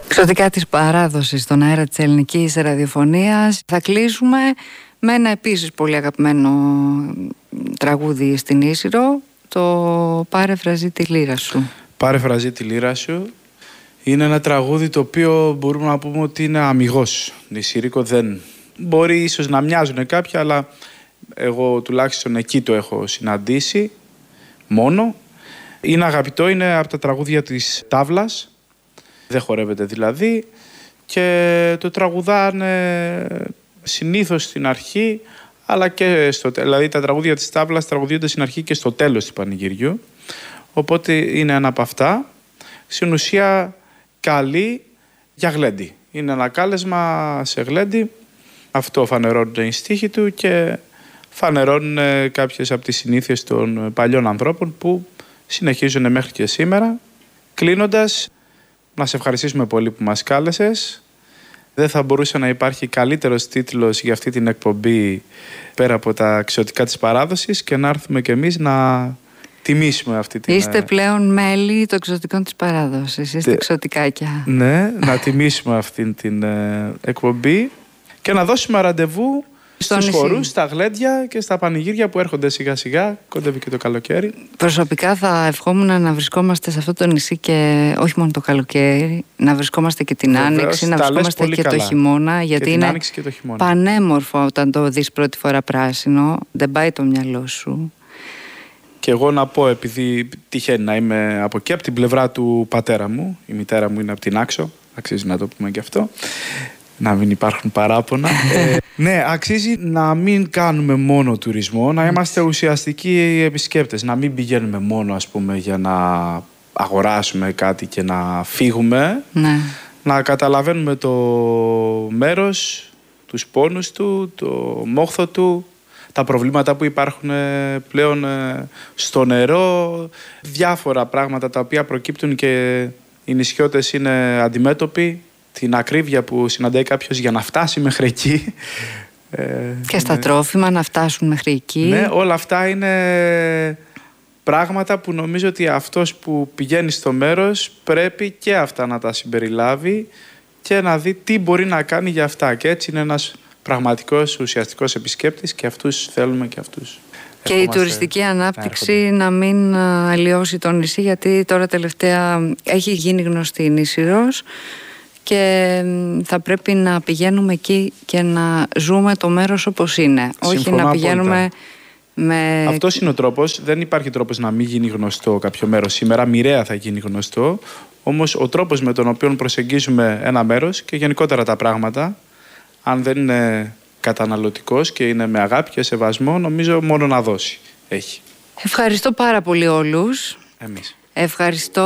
Εξωτικά της παράδοσης στον αέρα της ελληνικής ραδιοφωνίας. Θα κλείσουμε με ένα επίσης πολύ αγαπημένο τραγούδι στην Ίσυρο, το «Πάρε φραζί τη λύρα σου». «Πάρε φραζί τη λύρα σου» είναι ένα τραγούδι το οποίο μπορούμε να πούμε ότι είναι αμιγώς νησιρίκο. Δεν μπορεί ίσως να μοιάζουν κάποια, αλλά εγώ τουλάχιστον εκεί το έχω συναντήσει μόνο. Είναι αγαπητό, είναι από τα τραγούδια της τάβλας, δεν χορεύεται δηλαδή, και το τραγουδάνε συνήθως στην αρχή, αλλά και στο τέλος. Δηλαδή τα τραγούδια της τάβλας τραγουδούνται στην αρχή και στο τέλος του πανηγυριού. Οπότε είναι ένα από αυτά. Στην ουσία καλή για γλέντι. Είναι ένα κάλεσμα σε γλέντι. Αυτό φανερώνουν οι στίχοι του και φανερώνουν κάποιες από τις συνήθειες των παλιών ανθρώπων που συνεχίζουν μέχρι και σήμερα. Κλείνοντας, να σε ευχαριστήσουμε πολύ που μας κάλεσες. Δεν θα μπορούσε να υπάρχει καλύτερος τίτλος για αυτή την εκπομπή πέρα από τα εξωτικά της παράδοσης και να έρθουμε κι εμείς να τιμήσουμε αυτή την... Είστε πλέον μέλη των εξωτικών της παράδοσης, είστε εξωτικάκια. Ναι, να τιμήσουμε αυτή την εκπομπή και να δώσουμε ραντεβού στους χορούς, στα γλέντια και στα πανηγύρια που έρχονται σιγά σιγά, κοντεύει και το καλοκαίρι. Προσωπικά θα ευχόμουν να βρισκόμαστε σε αυτό το νησί και όχι μόνο το καλοκαίρι, να βρισκόμαστε και την Άνοιξη, να βρισκόμαστε και το χειμώνα, γιατί είναι πανέμορφο όταν το δεις πρώτη φορά πράσινο, δεν πάει το μυαλό σου. Και εγώ να πω, επειδή τυχαίνει να είμαι από εκεί, από την πλευρά του πατέρα μου, η μητέρα μου είναι από την Άξο, αξίζει να το πούμε και αυτό, να μην υπάρχουν παράπονα. Ναι, αξίζει να μην κάνουμε μόνο τουρισμό, να είμαστε ουσιαστικοί επισκέπτες, να μην πηγαίνουμε μόνο, ας πούμε, για να αγοράσουμε κάτι και να φύγουμε. Ναι. Να καταλαβαίνουμε το μέρος, τους πόνους του, το μόχθο του, τα προβλήματα που υπάρχουν πλέον στο νερό, διάφορα πράγματα τα οποία προκύπτουν και οι νησιώτες είναι αντιμέτωποι, την ακρίβεια που συναντάει κάποιος για να φτάσει μέχρι εκεί. Και στα τρόφιμα να φτάσουν μέχρι εκεί. Ναι, όλα αυτά είναι πράγματα που νομίζω ότι αυτός που πηγαίνει στο μέρος πρέπει και αυτά να τα συμπεριλάβει και να δει τι μπορεί να κάνει για αυτά. Και έτσι είναι ένας πραγματικός ουσιαστικός επισκέπτης και αυτούς θέλουμε και αυτούς. Και η τουριστική ανάπτυξη να μην αλλοιώσει το νησί, γιατί τώρα τελευταία έχει γίνει γνωστή η Ίσυρος και θα πρέπει να πηγαίνουμε εκεί και να ζούμε το μέρος όπως είναι. Συμφωνώ, όχι να πηγαίνουμε με... Αυτός είναι ο τρόπος. Δεν υπάρχει τρόπος να μην γίνει γνωστό κάποιο μέρος σήμερα. Μοιραία θα γίνει γνωστό. Όμως ο τρόπος με τον οποίο προσεγγίζουμε ένα μέρος και γενικότερα τα πράγματα, αν δεν είναι καταναλωτικός και είναι με αγάπη και σεβασμό, νομίζω μόνο να δώσει έχει. Ευχαριστώ πάρα πολύ όλους. Εμείς. Ευχαριστώ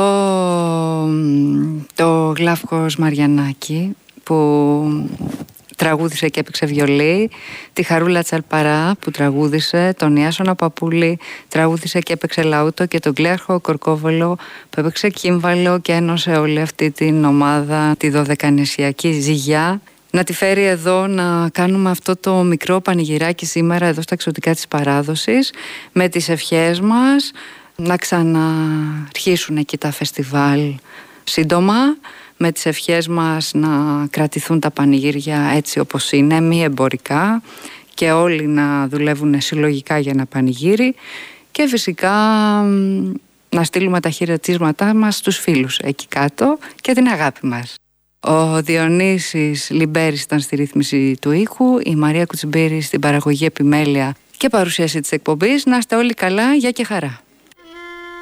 το Γλάφκος Μαριανάκη που τραγούδισε και έπαιξε βιολί, τη Χαρούλα Τσαλπαρά που τραγούδισε, τον Ιάσονα Παπούλη τραγούδισε και έπαιξε λαούτο και τον Κλέαρχο Κορκόβολο που έπαιξε κύμβαλο και ένωσε όλη αυτή την ομάδα, τη δωδεκανησιακή ζυγιά, να τη φέρει εδώ να κάνουμε αυτό το μικρό πανηγυράκι σήμερα εδώ στα εξωτικά της παράδοσης με τις ευχές μας να ξαναρχίσουν εκεί τα φεστιβάλ σύντομα, με τις ευχές μας να κρατηθούν τα πανηγύρια έτσι όπως είναι, μη εμπορικά και όλοι να δουλεύουν συλλογικά για ένα πανηγύρι και φυσικά να στείλουμε τα χαιρετίσματά μας στους φίλους εκεί κάτω και την αγάπη μας. Ο Διονύσης Λιμπέρης ήταν στη ρύθμιση του ήχου, η Μαρία Κουτσιμπήρη στην παραγωγή επιμέλεια και παρουσίαση της εκπομπής. Να είστε όλοι καλά, γεια και χαρά.